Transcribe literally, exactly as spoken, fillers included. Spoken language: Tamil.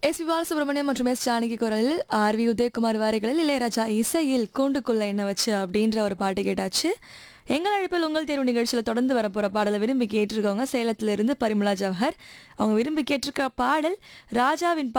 எஸ் பி பாலசுப்ரமணியம் மற்றும் எஸ் ஜானகி குரலில் ஆர் வி உதயகுமார் வாரிகளில் இளையராஜா இசையில் கூண்டுக்குள்ள என்ன வச்சு அப்படின்ற ஒரு பாட்டு கேட்டாச்சு. எங்கள் அழைப்பில் உங்கள் தேர்வு நிகழ்ச்சியில் தொடர்ந்து வரப்போற பாடலை விரும்பி கேட்டிருக்கவங்க சேலத்திலிருந்து பரிமளா ஜவஹர். அவங்க விரும்பி கேட்டிருக்க பாடல் ராஜாவின்